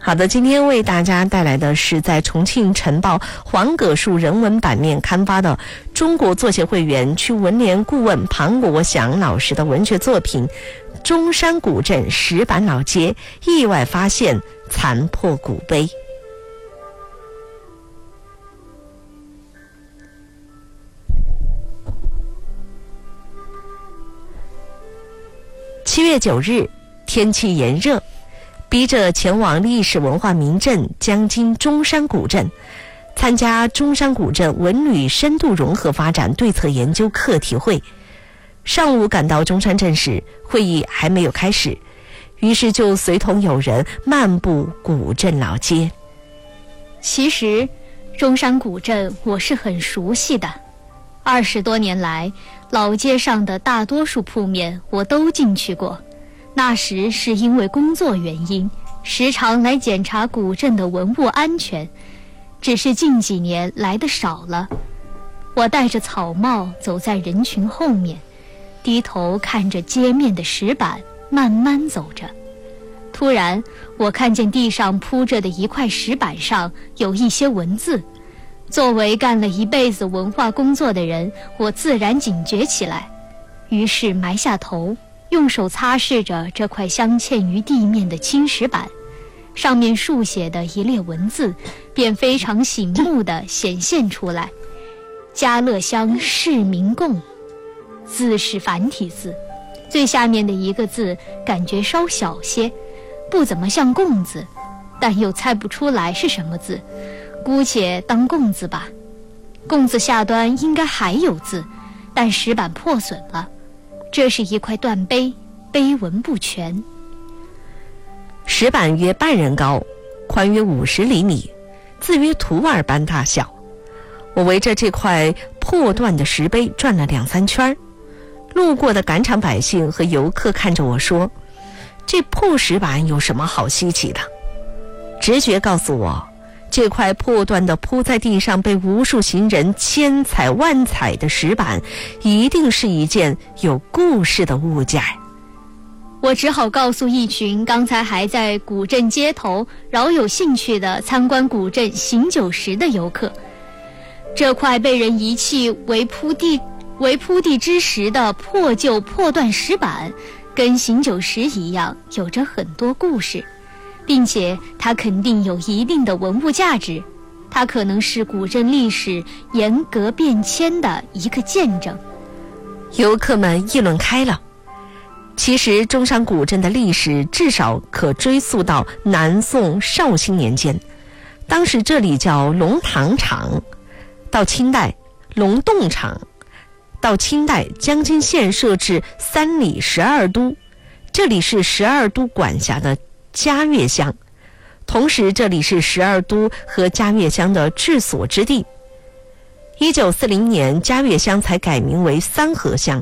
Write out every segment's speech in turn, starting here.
好的，今天为大家带来的是在重庆晨报黄葛树人文版面刊发的中国作协会园区文联顾问庞国祥老师的文学作品《中山古镇石板老街意外发现残破古碑》。7月9日，天气炎热，逼着前往历史文化名镇江津中山古镇，参加中山古镇文旅深度融合发展对策研究课题会。上午赶到中山镇时，会议还没有开始，于是就随同友人漫步古镇老街。 其实中山古镇我是很熟悉的，20多年来老街上的大多数铺面我都进去过，那时是因为工作原因，时常来检查古镇的文物安全，只是近几年来的少了。我戴着草帽走在人群后面，低头看着街面的石板，慢慢走着。突然，我看见地上铺着的一块石板上有一些文字。作为干了一辈子文化工作的人，我自然警觉起来，于是埋下头，用手擦拭着这块镶嵌于地面的青石板，上面书写的一列文字便非常醒目地显现出来：嘉乐乡市民贡。字是繁体字，最下面的一个字感觉稍小些，不怎么像贡字，但又猜不出来是什么字，姑且当贡字吧。贡字下端应该还有字，但石板破损了，这是一块断碑，碑文不全。 石板约半人高，宽约50厘米，字约图儿般大小。我围着这块破断的石碑转了2-3圈，路过的赶场百姓和游客看着我说：“这破石板有什么好稀奇的？”直觉告诉我，这块破断的铺在地上被无数行人千踩万踩的石板，一定是一件有故事的物件。 我只好告诉一群刚才还在古镇街头饶有兴趣的参观古镇醒酒石的游客，这块被人遗弃为铺地之时的破旧破断石板，跟醒酒石一样，有着很多故事，并且它肯定有一定的文物价值，它可能是古镇历史严格变迁的一个见证。 游客们议论开了。其实中山古镇的历史至少可追溯到南宋绍兴年间，当时这里叫龙塘场，到清代龙洞场，到清代江津县设置3里12都，这里是12都管辖的嘉悦乡，同时这里是12都和嘉悦乡的治所之地。1940年嘉悦乡才改名为三河乡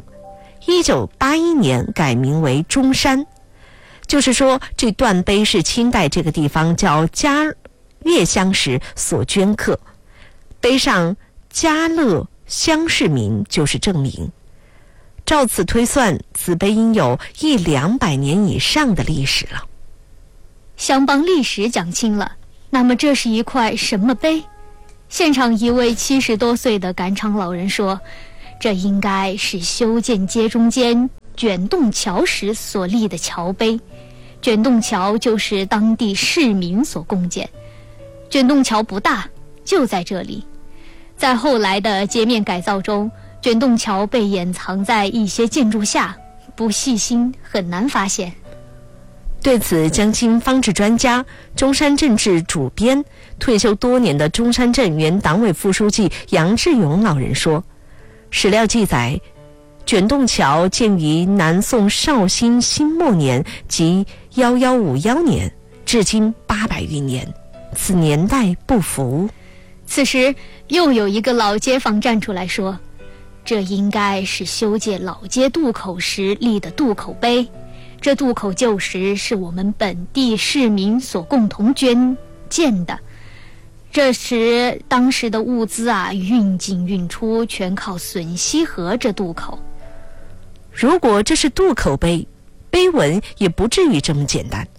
，1981年改名为中山。就是说，这断碑是清代这个地方叫嘉悦乡时所镌刻，碑上嘉乐乡市民就是证明。照此推算，此碑应有100-200年以上的历史了。 乡邦历史讲清了，那么这是一块什么碑？现场一位70多岁的赶场老人说，这应该是修建街中间卷洞桥时所立的桥碑，卷洞桥就是当地市民所共建，卷洞桥不大，就在这里。在后来的街面改造中，卷洞桥被掩藏在一些建筑下，不细心很难发现。 对此，江津方志专家、中山镇志主编、退休多年的中山镇原党委副书记杨志勇老人说，史料记载，卷洞桥建于南宋绍兴辛末年即1151年，至今800余年，此年代不符。 此时又有一个老街坊站出来说，这应该是修建老街渡口时立的渡口碑，这渡口旧时是我们本地市民所共同捐建的，这时当时的物资运进运出全靠吮溪河这渡口。 如果这是渡口碑，碑文也不至于这么简单，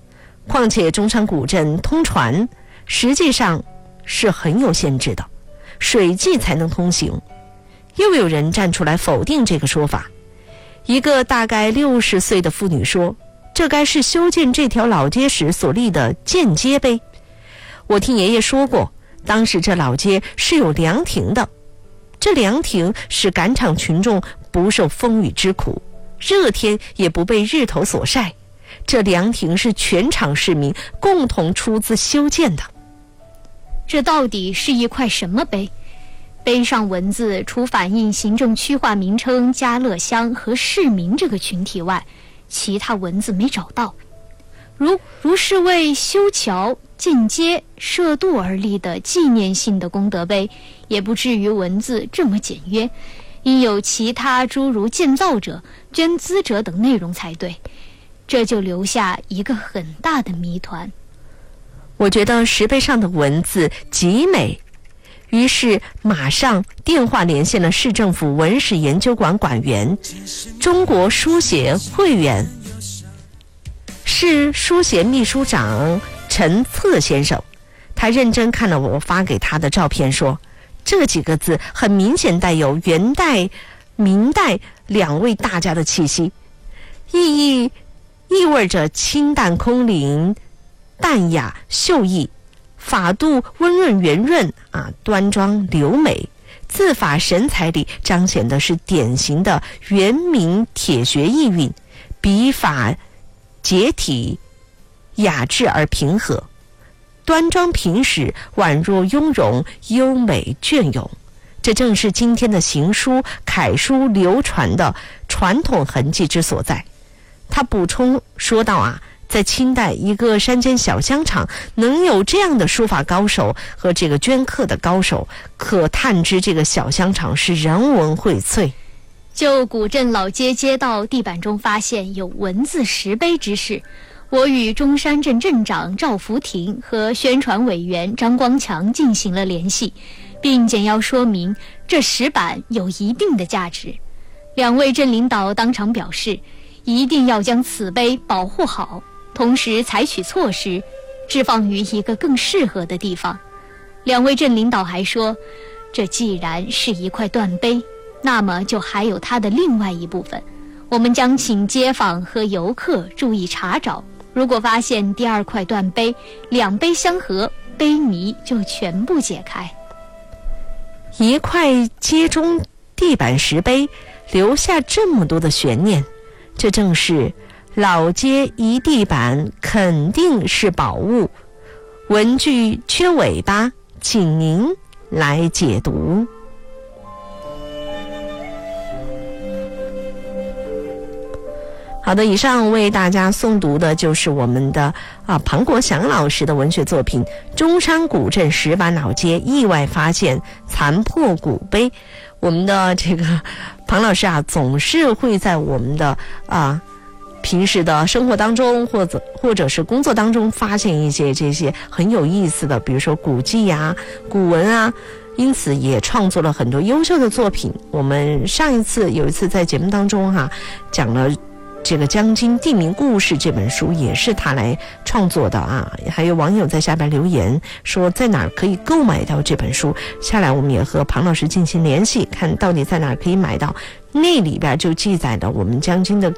况且中山古镇通船实际上是很有限制的，水季才能通行。又有人站出来否定这个说法。一个大概60岁的妇女说，这该是修建这条老街时所立的建街碑。我听爷爷说过，当时这老街是有凉亭的，这凉亭使赶场群众不受风雨之苦，热天也不被日头所晒。这凉亭是全场市民共同出资修建的。 这到底是一块什么碑？碑上文字除反映行政区划名称嘉乐乡和市民这个群体外，其他文字没找到。如是为修桥、建街、设渡而立的纪念性的功德碑，也不至于文字这么简约，应有其他诸如建造者、捐资者等内容才对。这就留下一个很大的谜团。 我觉得石碑上的文字极美，于是马上电话连线了市政府文史研究馆馆员、中国书协会员、市书协秘书长陈策先生。他认真看了我发给他的照片，说这几个字很明显带有元代、明代两位大家的气息，意味着清淡空灵、淡雅秀逸，法度温润圆润端庄流美，字法神采里彰显的是典型的元明铁学意蕴，笔法结体雅致而平和，端庄平实，宛若雍容，优美隽永。这正是今天的行书、楷书流传的传统痕迹之所在。他补充说道在清代一个山间小香厂能有这样的书法高手和这个镌刻的高手，可探知这个小香厂是人文荟萃。 就古镇老街街道地板中发现有文字石碑之事，我与中山镇镇长赵福亭和宣传委员张光强进行了联系，并简要说明这石板有一定的价值。两位镇领导当场表示，一定要将此碑保护好，同时采取措施置放于一个更适合的地方。两位镇领导还说，这既然是一块断碑，那么就还有它的另外一部分，我们将请街坊和游客注意查找，如果发现第二块断碑，两碑相合，碑谜就全部解开。 一块街中地板石碑留下这么多的悬念，这正是老街一地板肯定是宝物。文句缺尾巴，请您来解读。好的，以上为大家诵读的就是我们的庞国祥老师的文学作品《中山古镇石板老街意外发现残破古碑》。我们的这个庞老师总是会在我们的平时的生活当中或者是工作当中发现一些这些很有意思的，比如说古迹古文因此也创作了很多优秀的作品。我们有一次在节目当中讲了这个《江津地名故事》这本书，也是他来创作的还有网友在下边留言说在哪儿可以购买到这本书，下来我们也和庞老师进行联系，看到底在哪儿可以买到。那里边就记载了我们江津的